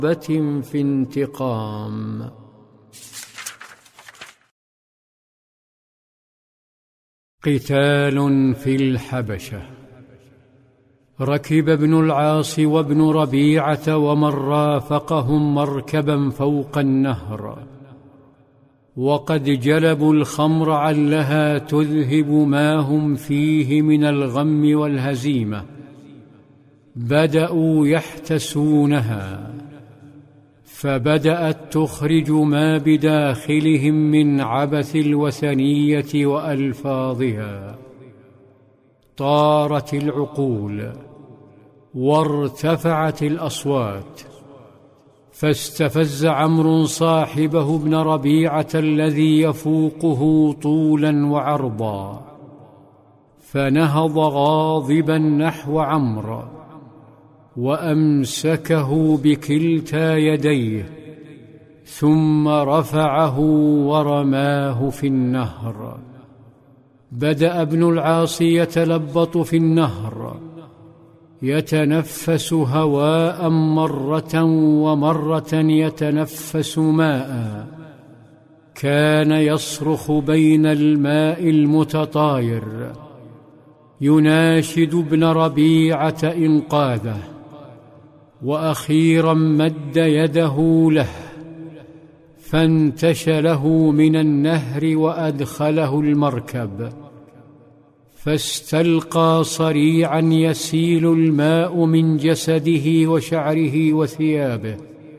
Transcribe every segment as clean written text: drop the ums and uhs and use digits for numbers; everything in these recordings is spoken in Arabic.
في انتقام. قتال في الحبشة. ركب ابن العاص وابن ربيعة ومن رافقهم مركبا فوق النهر، وقد جلبوا الخمر علها تذهب ما هم فيه من الغم والهزيمة. بدأوا يحتسونها، فبدأت تخرج ما بداخلهم من عبث الوثنية وألفاظها. طارت العقول وارتفعت الأصوات، فاستفز عمرو صاحبه ابن ربيعة الذي يفوقه طولا وعرضا، فنهض غاضبا نحو عمرو وأمسكه بكلتا يديه، ثم رفعه ورماه في النهر. بدأ ابن العاص يتلبط في النهر، يتنفس هواء مرة ومرة يتنفس ماء. كان يصرخ بين الماء المتطاير، يناشد ابن ربيعة إنقاذه، وأخيرا مد يده له فانتشله من النهر وأدخله المركب، فاستلقى صريعا يسيل الماء من جسده وشعره وثيابه.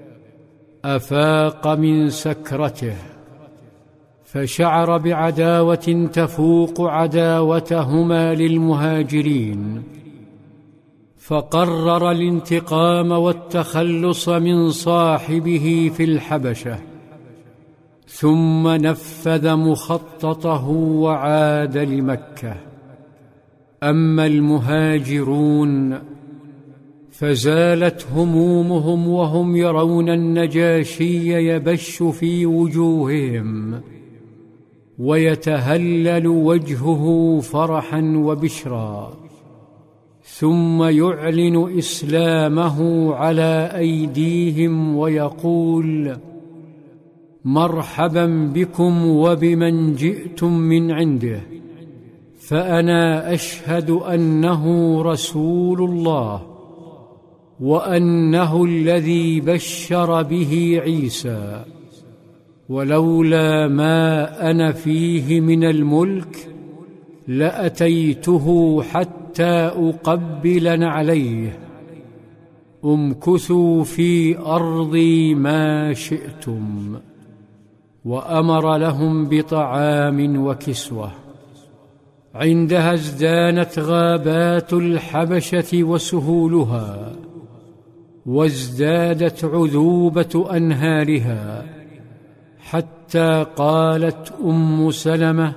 أفاق من سكرته، فشعر بعداوة تفوق عداوتهما للمهاجرين، فقرر الانتقام والتخلص من صاحبه في الحبشة، ثم نفذ مخططه وعاد لمكة. أما المهاجرون فزالت همومهم وهم يرون النجاشي يبش في وجوههم ويتهلل وجهه فرحا وبشرا، ثم يعلن إسلامه على أيديهم ويقول: مرحبا بكم وبمن جئتم من عنده، فأنا أشهد أنه رسول الله، وأنه الذي بشر به عيسى، ولولا ما أنا فيه من الملك لأتيته حتى أقبل نعليه. امكثوا في أرضي ما شئتم. وأمر لهم بطعام وكسوة. عندها ازدانت غابات الحبشة وسهولها، وازدادت عذوبة أنهارها، حتى قالت أم سلمة: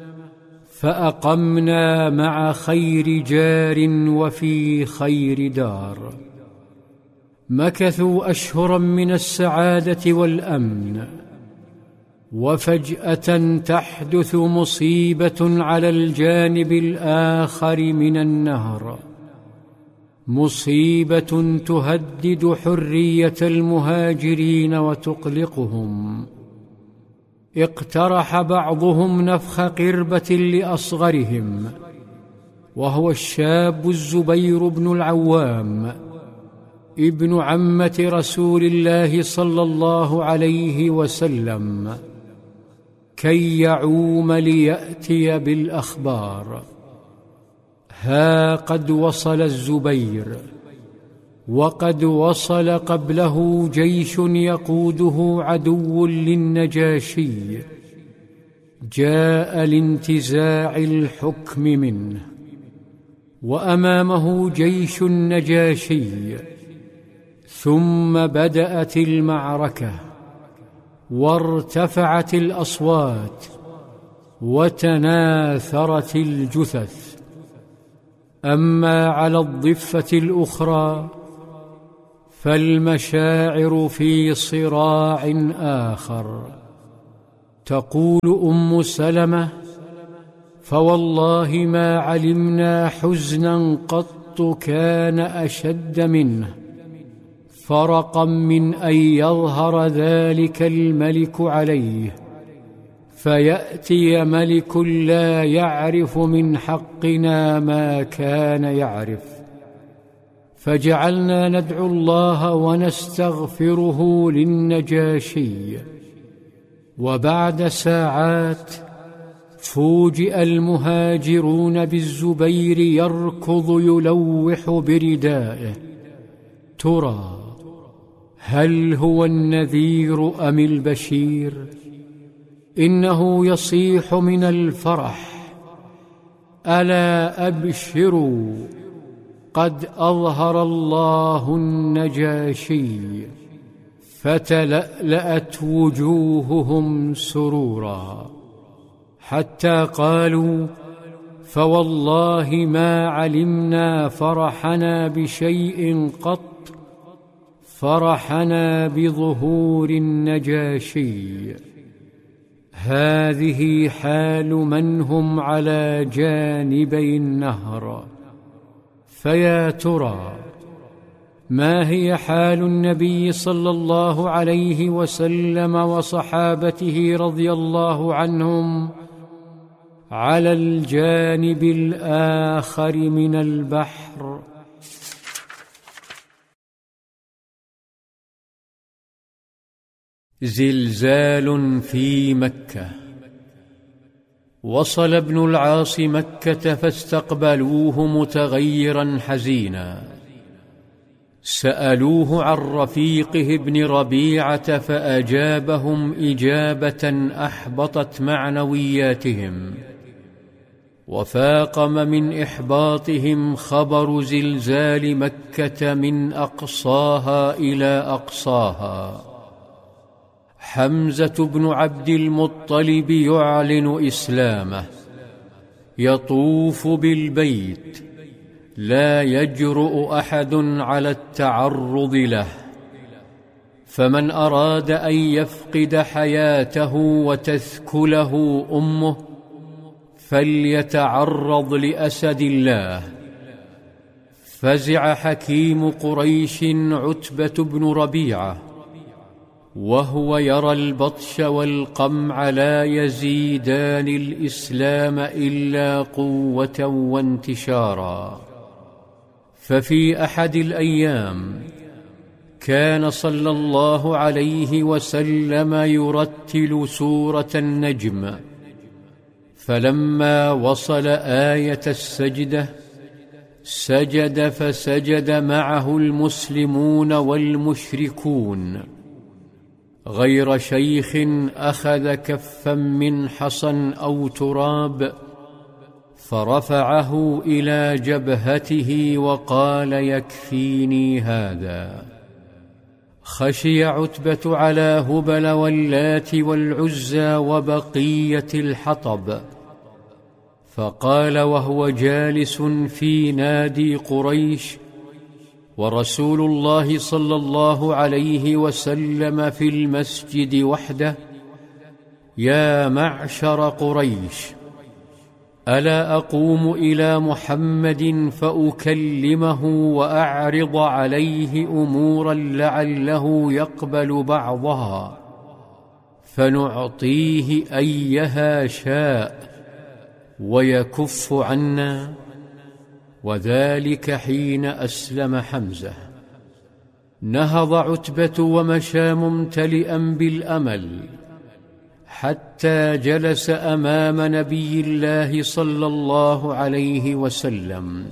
فأقمنا مع خير جار وفي خير دار. مكثوا أشهرا من السعادة والأمن، وفجأة تحدث مصيبة على الجانب الآخر من النهر، مصيبة تهدد حرية المهاجرين وتقلقهم. اقترح بعضهم نفخ قربة لأصغرهم، وهو الشاب الزبير بن العوام ابن عمة رسول الله صلى الله عليه وسلم، كي يعوم ليأتي بالأخبار. ها قد وصل الزبير، وقد وصل قبله جيش يقوده عدو للنجاشي، جاء لانتزاع الحكم منه، وأمامه جيش النجاشي. ثم بدأت المعركة، وارتفعت الأصوات، وتناثرت الجثث. أما على الضفة الأخرى فالمشاعر في صراع آخر. تقول أم سلمة: فوالله ما علمنا حزنا قط كان أشد منه، فرقا من أن يظهر ذلك الملك عليه فيأتي ملك لا يعرف من حقنا ما كان يعرف. فجعلنا ندعو الله ونستغفره للنجاشي. وبعد ساعات فوجئ المهاجرون بالزبير يركض يلوح بردائه. ترى هل هو النذير أم البشير؟ إنه يصيح من الفرح: ألا أبشروا، قد أظهر الله النجاشي. فتلألأت وجوههم سرورا حتى قالوا: فوالله ما علمنا فرحنا بشيء قط، فرحنا بظهور النجاشي. هذه حال من هم على جانبي النهر. فيا ترى ما هي حال النبي صلى الله عليه وسلم وصحابته رضي الله عنهم على الجانب الآخر من البحر؟ زلزال في مكة. وصل ابن العاص مكة فاستقبلوه متغيرا حزينا. سألوه عن رفيقه ابن ربيعة فأجابهم إجابة أحبطت معنوياتهم، وفاقم من إحباطهم خبر زلزال مكة من أقصاها إلى أقصاها. حمزة بن عبد المطلب يعلن إسلامه، يطوف بالبيت، لا يجرؤ أحد على التعرض له. فمن أراد أن يفقد حياته وتثكله أمه فليتعرض لأسد الله. فزع حكيم قريش عتبة بن ربيعة، وهو يرى البطش والقمع لا يزيدان الإسلام إلا قوة وانتشارا. ففي أحد الأيام كان صلى الله عليه وسلم يرتل سورة النجم، فلما وصل آية السجدة سجد، فسجد معه المسلمون والمشركون، غير شيخ أخذ كفا من حصى أو تراب فرفعه إلى جبهته وقال: يكفيني هذا. خشي عتبة على هبل واللات والعزى وبقية الحطب، فقال وهو جالس في نادي قريش ورسول الله صلى الله عليه وسلم في المسجد وحده: يا معشر قريش، ألا أقوم إلى محمد فأكلمه وأعرض عليه أمورا لعله يقبل بعضها فنعطيه أيها شاء ويكف عنا؟ وذلك حين أسلم حمزة. نهض عتبة ومشى ممتلئا بالأمل حتى جلس أمام نبي الله صلى الله عليه وسلم،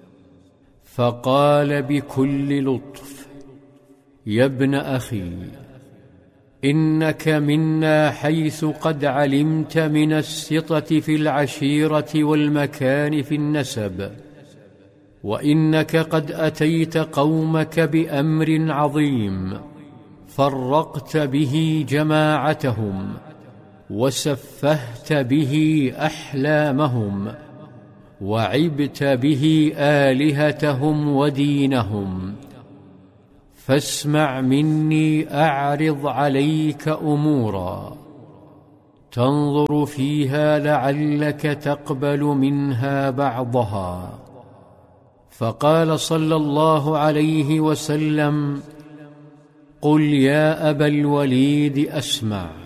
فقال بكل لطف: يا ابن أخي، إنك منا حيث قد علمت من السطة في العشيرة والمكان في النسب، وإنك قد أتيت قومك بأمر عظيم فرقت به جماعتهم وسفهت به أحلامهم وعبت به آلهتهم ودينهم. فاسمع مني أعرض عليك أمورا تنظر فيها لعلك تقبل منها بعضها. فقال صلى الله عليه وسلم: قل يا أبا الوليد أسمع.